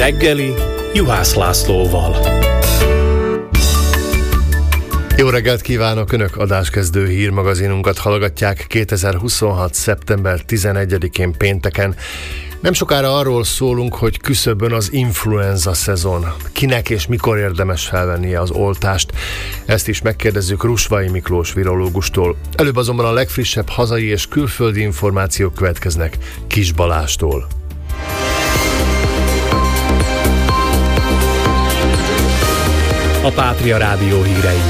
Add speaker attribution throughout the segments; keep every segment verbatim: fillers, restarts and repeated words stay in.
Speaker 1: reggeli Juhász Lászlóval.
Speaker 2: Jó reggelt kívánok! Önök adáskezdő hírmagazinunkat hallgatják kétezer-huszonhat. szeptember tizenegyedikén pénteken. Nem sokára arról szólunk, hogy küszöbön az influenza szezon. Kinek és mikor érdemes felvennie az oltást? Ezt is megkérdezzük Rusvai Miklós virológustól. Előbb azonban a legfrissebb hazai és külföldi információk következnek Kis Balástól.
Speaker 1: A Pátria Rádió hírei.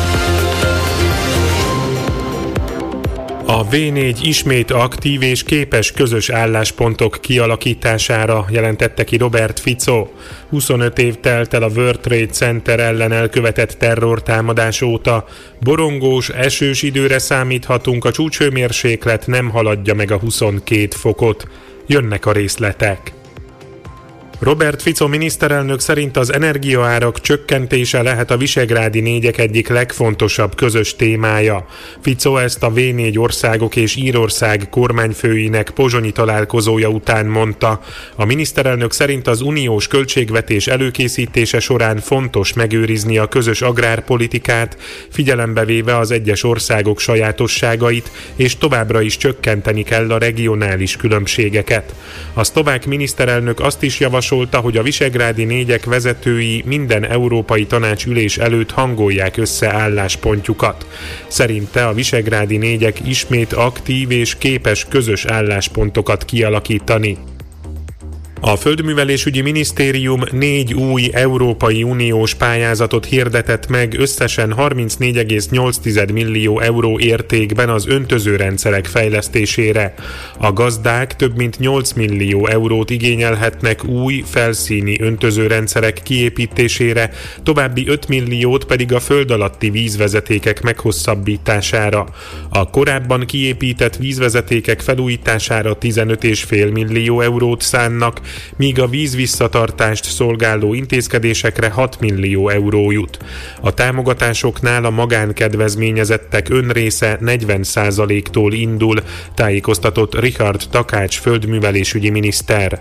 Speaker 3: A vé négy ismét aktív és képes közös álláspontok kialakítására, jelentette ki Robert Fico. huszonöt év telt el a World Trade Center ellen elkövetett terrortámadás óta. Borongós, esős időre számíthatunk, a csúcshőmérséklet nem haladja meg a huszonkét fokot. Jönnek a részletek. Robert Fico miniszterelnök szerint az energiaárak csökkentése lehet a visegrádi négyek egyik legfontosabb közös témája. Fico ezt a vé négy országok és Írország kormányfőinek pozsonyi találkozója után mondta. A miniszterelnök szerint az uniós költségvetés előkészítése során fontos megőrizni a közös agrárpolitikát, figyelembe véve az egyes országok sajátosságait, és továbbra is csökkenteni kell a regionális különbségeket. A szlovák miniszterelnök azt is javasolta, hogy a visegrádi négyek vezetői minden európai tanácsülés előtt hangolják össze álláspontjukat. Szerinte a visegrádi négyek ismét aktív és képes közös álláspontokat kialakítani. A Földművelésügyi Minisztérium négy új Európai Uniós pályázatot hirdetett meg összesen harmincnégy egész nyolc millió euró értékben az öntözőrendszerek fejlesztésére. A gazdák több mint nyolc millió eurót igényelhetnek új felszíni öntözőrendszerek kiépítésére, további öt milliót pedig a föld alatti vízvezetékek meghosszabbítására. A korábban kiépített vízvezetékek felújítására tizenöt egész öt millió eurót szánnak, míg a vízvisszatartást szolgáló intézkedésekre hat millió euró jut. A támogatásoknál a magánkedvezményezettek önrésze negyven százaléktól indul, tájékoztatott Richard Takács földművelésügyi miniszter.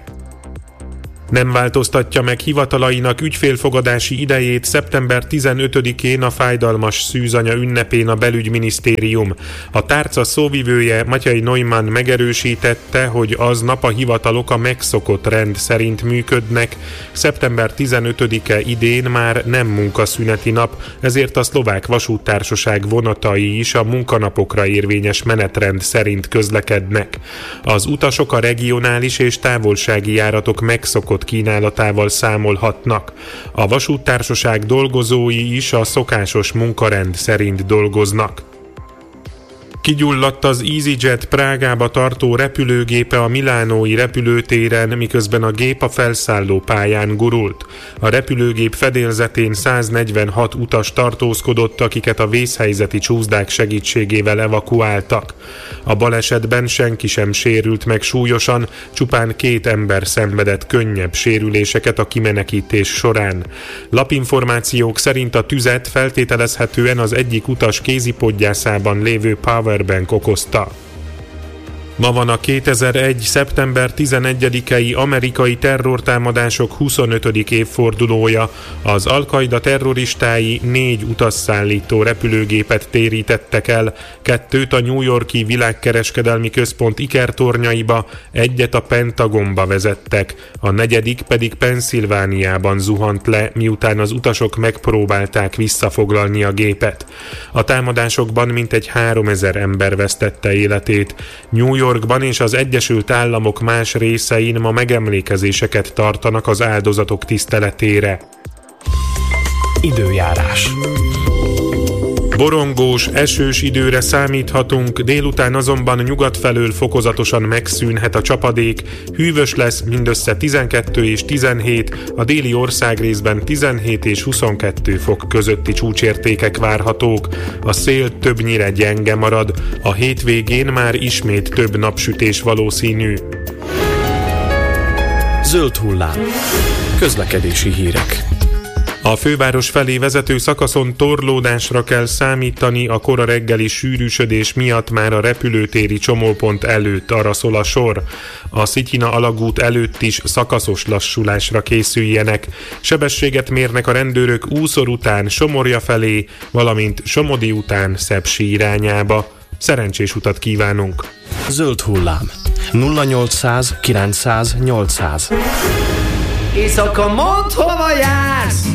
Speaker 3: Nem változtatja meg hivatalainak ügyfélfogadási idejét szeptember tizenötödikén a fájdalmas szűzanya ünnepén a belügyminisztérium. A tárca szóvivője Matyai Neumann megerősítette, hogy aznap a hivatalok a megszokott rend szerint működnek. szeptember tizenötödike idén már nem munkaszüneti nap, ezért a Szlovák Vasúttársaság vonatai is a munkanapokra érvényes menetrend szerint közlekednek. Az utasok a regionális és távolsági járatok megszokott kínálatával számolhatnak. A vasúttársaság dolgozói is a szokásos munkarend szerint dolgoznak. Kigyulladt az EasyJet Prágába tartó repülőgépe a milánói repülőtéren, miközben a gép a felszálló pályán gurult. A repülőgép fedélzetén száznegyvenhat utas tartózkodott, akiket a vészhelyzeti csúszdák segítségével evakuáltak. A balesetben senki sem sérült meg súlyosan, csupán két ember szenvedett könnyebb sérüléseket a kimenekítés során. Lapinformációk szerint a tüzet feltételezhetően az egyik utas kézipodgyászában lévő power Bank okozta. Ma van a kétezer-egy. szeptember tizenegyedikei amerikai terrortámadások huszonötödik évfordulója. Az Al-Qaida terroristái négy utasszállító repülőgépet térítettek el, kettőt a New York-i világkereskedelmi központ ikertornyaiba, egyet a Pentagonba vezettek, a negyedik pedig Pennsylvániában zuhant le, miután az utasok megpróbálták visszafoglalni a gépet. A támadásokban mintegy háromezer ember vesztette életét. New York Yorkban és az Egyesült Államok más részein ma megemlékezéseket tartanak az áldozatok tiszteletére.
Speaker 1: Időjárás.
Speaker 3: Borongós, esős időre számíthatunk, délután azonban nyugat felől fokozatosan megszűnhet a csapadék, hűvös lesz mindössze tizenkettő és tizenhét, a déli országrészben tizenhét és huszonkettő fok közötti csúcsértékek várhatók, a szél többnyire gyenge marad, a hétvégén már ismét több napsütés valószínű.
Speaker 1: Zöld hullám. Közlekedési hírek.
Speaker 3: A főváros felé vezető szakaszon torlódásra kell számítani, a kora reggeli sűrűsödés miatt már a repülőtéri csomópont előtt arra szól a sor. A Szityina alagút előtt is szakaszos lassulásra készüljenek. Sebességet mérnek a rendőrök Úszor után Somorja felé, valamint Somodi után Szepsi irányába. Szerencsés utat kívánunk!
Speaker 4: Zöld hullám nulla nyolcszáz kilencszáz nyolcszáz.
Speaker 5: Éjszaka mondd, hova jársz!